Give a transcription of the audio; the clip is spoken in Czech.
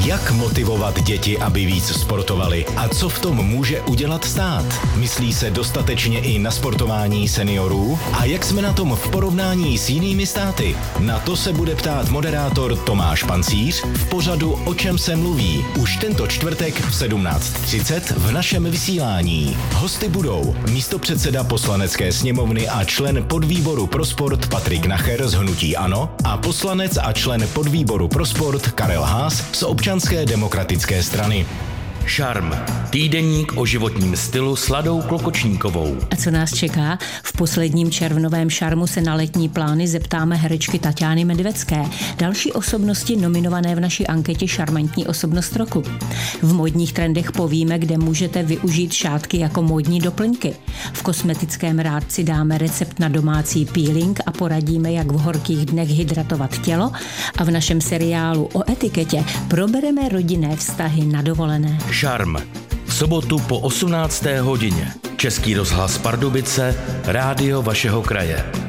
Jak motivovat děti, aby víc sportovali a co v tom může udělat stát? Myslí se dostatečně i na sportování seniorů? A jak jsme na tom v porovnání s jinými státy? Na to se bude ptát moderátor Tomáš Pancíř v pořadu O čem se mluví už tento čtvrtek v 17:30 v našem vysílání. Hosty budou místopředseda Poslanecké sněmovny a člen podvýboru pro sport Patrik Nacher z hnutí ANO a poslanec a člen podvýboru pro sport Karel Haas z Občanské demokratické strany. Šarm. Týdeník o životním stylu s Ladou Klokočníkovou. A co nás čeká? V posledním červnovém Šarmu se na letní plány zeptáme herečky Taťány Medvecké, další osobnosti nominované v naší anketě Šarmantní osobnost roku. V modních trendech povíme, kde můžete využít šátky jako modní doplňky. V kosmetickém rádci dáme recept na domácí peeling a poradíme, jak v horkých dnech hydratovat tělo. A v našem seriálu o etiketě probereme rodinné vztahy na dovolené. Šarm. V sobotu po 18. hodině. Český rozhlas Pardubice, rádio vašeho kraje.